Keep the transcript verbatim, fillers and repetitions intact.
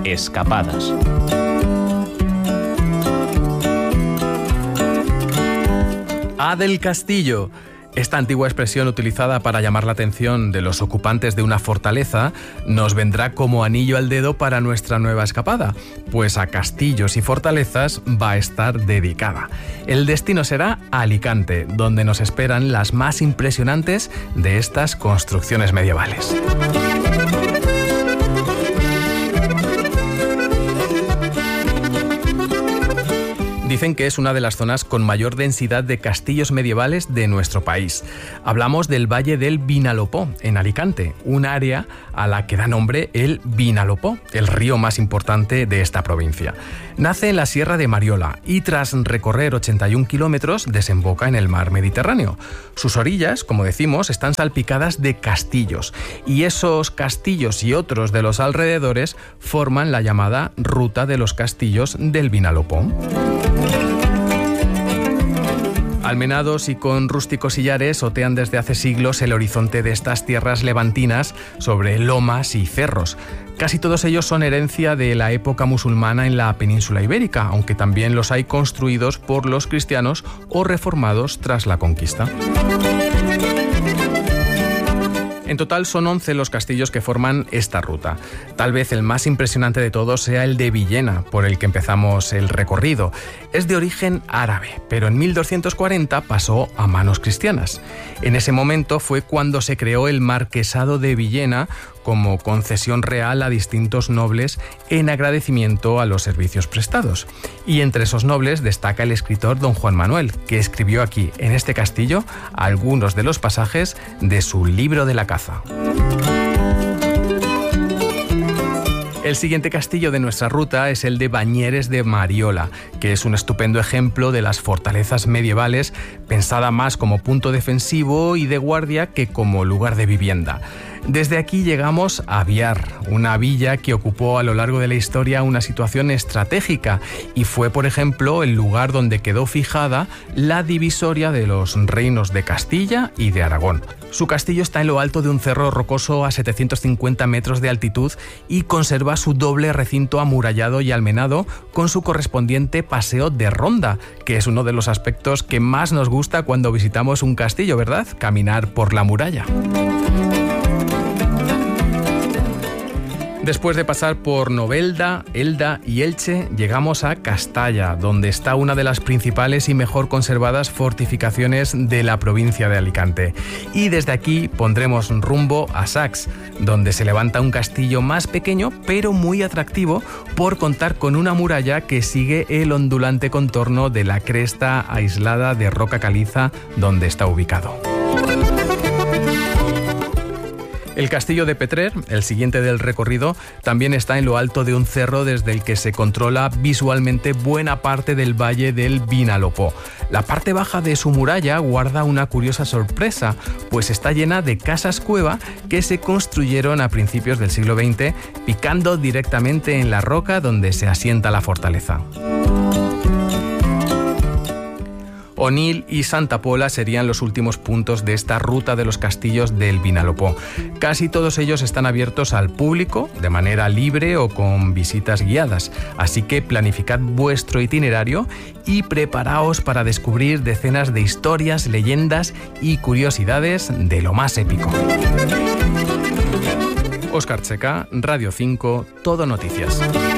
Escapadas. A del castillo. Esta antigua expresión utilizada para llamar la atención de los ocupantes de una fortaleza nos vendrá como anillo al dedo para nuestra nueva escapada, pues a castillos y fortalezas va a estar dedicada. El destino será Alicante, donde nos esperan las más impresionantes de estas construcciones medievales. Dicen que es una de las zonas con mayor densidad de castillos medievales de nuestro país. Hablamos del Valle del Vinalopó, en Alicante, un área a la que da nombre el Vinalopó, el río más importante de esta provincia. Nace en la Sierra de Mariola y tras recorrer ochenta y un kilómetros desemboca en el mar Mediterráneo. Sus orillas, como decimos, están salpicadas de castillos y esos castillos y otros de los alrededores forman la llamada Ruta de los Castillos del Vinalopó. Almenados y con rústicos sillares otean desde hace siglos el horizonte de estas tierras levantinas sobre lomas y cerros. Casi todos ellos son herencia de la época musulmana en la península ibérica, aunque también los hay construidos por los cristianos o reformados tras la conquista. En total son once los castillos que forman esta ruta. Tal vez el más impresionante de todos sea el de Villena, por el que empezamos el recorrido. Es de origen árabe, pero en mil doscientos cuarenta pasó a manos cristianas. En ese momento fue cuando se creó el Marquesado de Villena como concesión real a distintos nobles en agradecimiento a los servicios prestados. Y entre esos nobles destaca el escritor don Juan Manuel, que escribió aquí, en este castillo, algunos de los pasajes de su libro de la caza. El siguiente castillo de nuestra ruta es el de Bañeres de Mariola, que es un estupendo ejemplo de las fortalezas medievales, pensada más como punto defensivo y de guardia que como lugar de vivienda. Desde aquí llegamos a Biar, una villa que ocupó a lo largo de la historia una situación estratégica y fue, por ejemplo, el lugar donde quedó fijada la divisoria de los reinos de Castilla y de Aragón. Su castillo está en lo alto de un cerro rocoso a setecientos cincuenta metros de altitud y conserva su doble recinto amurallado y almenado con su correspondiente paseo de ronda, que es uno de los aspectos que más nos gusta cuando visitamos un castillo, ¿verdad? Caminar por la muralla. Después de pasar por Novelda, Elda y Elche, llegamos a Castalla, donde está una de las principales y mejor conservadas fortificaciones de la provincia de Alicante. Y desde aquí pondremos rumbo a Sax, donde se levanta un castillo más pequeño, pero muy atractivo, por contar con una muralla que sigue el ondulante contorno de la cresta aislada de roca caliza donde está ubicado. El castillo de Petrer, el siguiente del recorrido, también está en lo alto de un cerro desde el que se controla visualmente buena parte del valle del Vinalopó. La parte baja de su muralla guarda una curiosa sorpresa, pues está llena de casas cueva que se construyeron a principios del siglo veinte, picando directamente en la roca donde se asienta la fortaleza. Onil y Santa Pola serían los últimos puntos de esta ruta de los castillos del Vinalopó. Casi todos ellos están abiertos al público de manera libre o con visitas guiadas, así que planificad vuestro itinerario y preparaos para descubrir decenas de historias, leyendas y curiosidades de lo más épico. Óscar Checa, Radio cinco, Todo Noticias.